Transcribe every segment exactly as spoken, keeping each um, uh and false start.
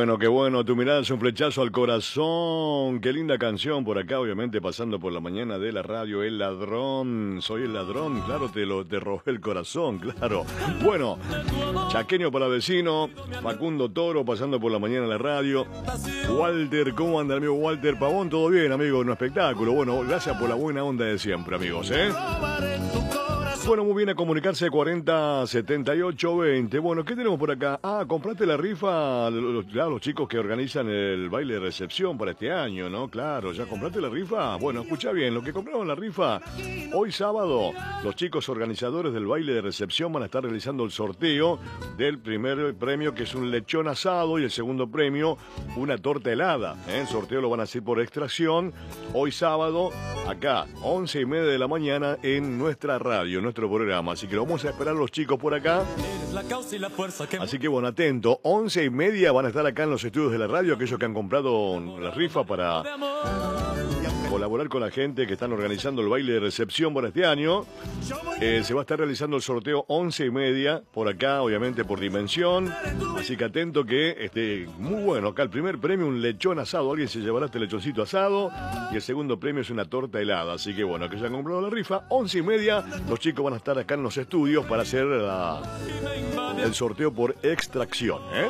bueno, qué bueno. Tu mirada es un flechazo al corazón. Qué linda canción por acá, obviamente, pasando por la mañana de la radio. El ladrón. Soy el ladrón. Claro, te lo te robé el corazón, claro. Bueno, Chaqueño para vecino. Facundo Toro pasando por la mañana en la radio. Walter, ¿cómo anda, amigo Walter Pavón? ¿Todo bien, amigo? Un espectáculo. Bueno, gracias por la buena onda de siempre, amigos, ¿eh? Bueno, muy bien, a comunicarse cuarenta setenta y ocho veinte. Bueno, ¿qué tenemos por acá? Ah, compraste la rifa, los, claro, los chicos que organizan el baile de recepción para este año, ¿no? Claro, ¿ya compraste la rifa? Bueno, escucha bien, lo que compraron la rifa, hoy sábado, los chicos organizadores del baile de recepción van a estar realizando el sorteo del primer premio, que es un lechón asado, y el segundo premio, una torta helada, ¿eh? El sorteo lo van a hacer por extracción, hoy sábado, acá, once y media de la mañana, en nuestra radio, nuestro programa, así que lo vamos a esperar los chicos por acá. Así que bueno, atento, once y media van a estar acá en los estudios de la radio, aquellos que han comprado la rifa para colaborar con la gente que están organizando el baile de recepción para este año. Eh, se va a estar realizando el sorteo once y media por acá, obviamente por dimensión, así que atento que este, muy bueno, acá el primer premio, un lechón asado, alguien se llevará este lechoncito asado, y el segundo premio es una torta helada, así que bueno, que ya han comprado la rifa, once y media, los chicos van a estar acá en los estudios para hacer la, el sorteo por extracción, ¿eh?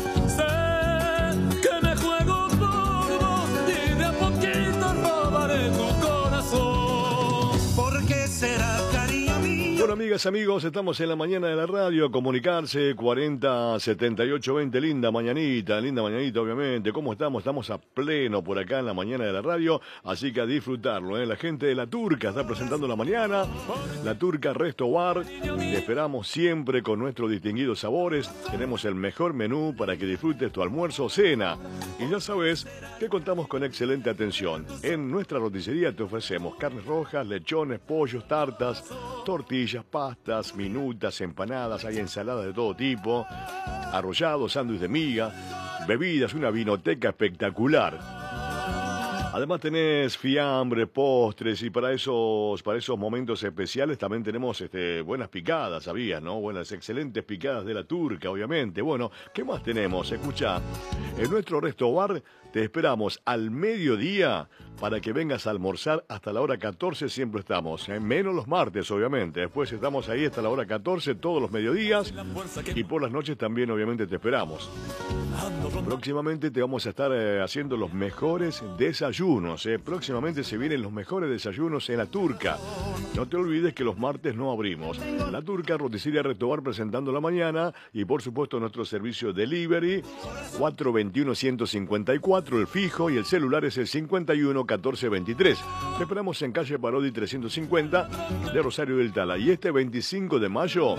Bueno, amigas, amigos, estamos en la mañana de la radio, a comunicarse, cuarenta setenta y ocho veinte, linda mañanita, linda mañanita, obviamente. ¿Cómo estamos? Estamos a pleno por acá en la mañana de la radio, así que a disfrutarlo, ¿eh? La gente de La Turca está presentando la mañana, La Turca Resto Bar, te esperamos siempre con nuestros distinguidos sabores, tenemos el mejor menú para que disfrutes tu almuerzo o cena, y ya sabes que contamos con excelente atención. En nuestra roticería te ofrecemos carnes rojas, lechones, pollos, tartas, tortillas, pastas, minutas, empanadas, hay ensaladas de todo tipo, arrollados, sándwich de miga, bebidas, una vinoteca espectacular. Además tenés fiambre, postres, y para esos, para esos momentos especiales también tenemos este, buenas picadas, ¿sabías, no? Buenas, excelentes picadas de La Turca, obviamente. Bueno, ¿qué más tenemos? Escucha, en nuestro resto bar te esperamos al mediodía para que vengas a almorzar hasta la hora catorce, siempre estamos, ¿eh? Menos los martes, obviamente. Después estamos ahí hasta la hora catorce, todos los mediodías, y por las noches también, obviamente, te esperamos. Próximamente te vamos a estar eh, haciendo los mejores desayunos, eh. Próximamente se vienen los mejores desayunos en La Turca. No te olvides que los martes no abrimos. La Turca, roticería Resto Bar presentando la mañana, y por supuesto nuestro servicio delivery, cuatro veintiuno ciento cincuenta y cuatro, el fijo, y el celular es el cincuenta y uno catorce veintitrés. Te esperamos en calle Parodi trescientos cincuenta de Rosario del Tala. Y este veinticinco de mayo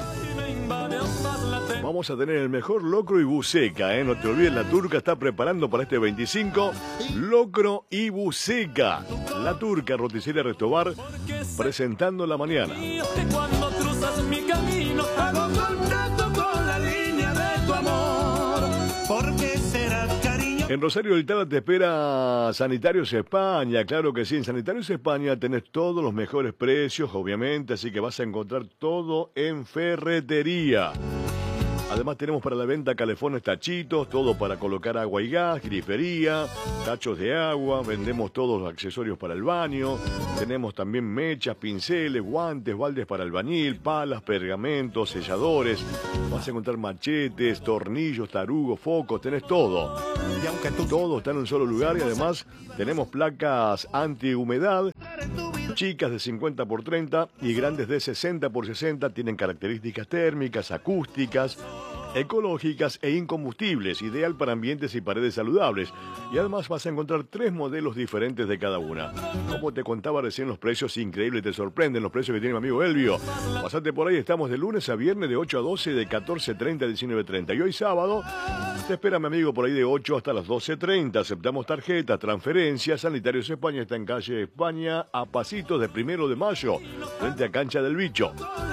vamos a tener el mejor locro y buceca, ¿eh? No te olvides, La Turca está preparando para este veinticinco locro y buceca. La Turca, roticería Resto Bar, presentando la mañana. Cuando cruzas mi camino, hago contacto con la línea de tu amor. ¿Por qué será, cariño? En Rosario del Tala te espera Sanitarios España, claro que sí, en Sanitarios España tenés todos los mejores precios, obviamente, así que vas a encontrar todo en ferretería. Además tenemos para la venta calefones, tachitos, todo para colocar agua y gas, grifería, tachos de agua, vendemos todos los accesorios para el baño, tenemos también mechas, pinceles, guantes, baldes para albañil, palas, pergamentos, selladores, vas a encontrar machetes, tornillos, tarugos, focos, tenés todo. Y aunque todo está en un solo lugar, y además tenemos placas antihumedad, chicas de cincuenta por treinta y grandes de sesenta por sesenta, tienen características térmicas, acústicas, ecológicas e incombustibles, ideal para ambientes y paredes saludables. Y además vas a encontrar tres modelos diferentes de cada una. Como te contaba recién, los precios increíbles, te sorprenden los precios que tiene mi amigo Elvio. Pasate por ahí, estamos de lunes a viernes de ocho a doce, de catorce treinta a diecinueve treinta. Y hoy sábado te espera mi amigo por ahí de ocho hasta las doce treinta. Aceptamos tarjetas, transferencias. Sanitarios España está en calle España, a pasitos de Primero de Mayo, frente a Cancha del Bicho.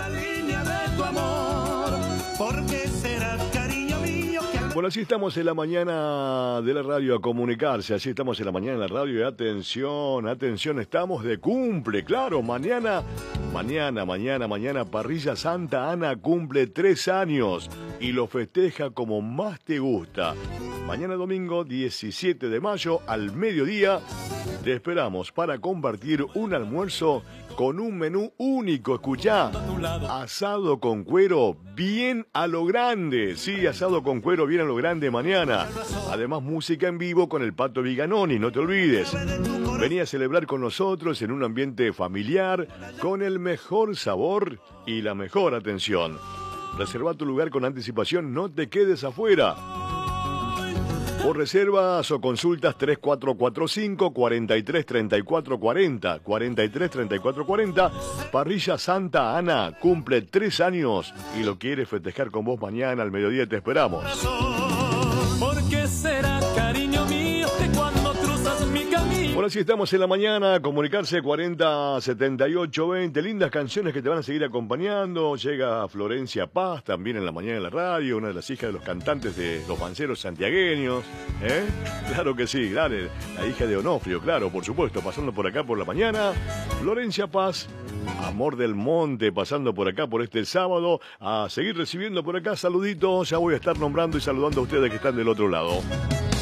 Bueno, así estamos en la mañana de la radio a comunicarse, así estamos en la mañana de la radio y atención, atención, estamos de cumple, claro, mañana, mañana, mañana, mañana, Parrilla Santa Ana cumple tres años. y lo festeja como más te gusta. Mañana domingo diecisiete de mayo al mediodía te esperamos para compartir un almuerzo con un menú único. Escuchá, asado con cuero bien a lo grande. Sí, asado con cuero bien a lo grande mañana. Además, música en vivo con el Pato Viganoni, no te olvides. Vení a celebrar con nosotros en un ambiente familiar con el mejor sabor y la mejor atención. Reserva tu lugar con anticipación, no te quedes afuera. Por reservas o consultas tres cuatro cuatro cinco, cuatro tres, tres cuatro cuatro cero, cuatro tres, tres cuatro cuatro cero. Parrilla Santa Ana cumple tres años y lo quiere festejar con vos mañana al mediodía. Te esperamos. ¿Por qué será, cariño mío, que cuando cruzas mi camino? Bueno, así estamos en la mañana, comunicarse cuarenta, setenta y ocho, veinte, lindas canciones que te van a seguir acompañando. Llega Florencia Paz, también en la mañana de la radio, una de las hijas de los cantantes de los panceros santiagueños, ¿eh? Claro que sí, dale, la hija de Onofrio, claro, por supuesto, pasando por acá por la mañana. Florencia Paz, Amor del Monte, pasando por acá por este sábado, a seguir recibiendo por acá saluditos. Ya voy a estar nombrando y saludando a ustedes que están del otro lado.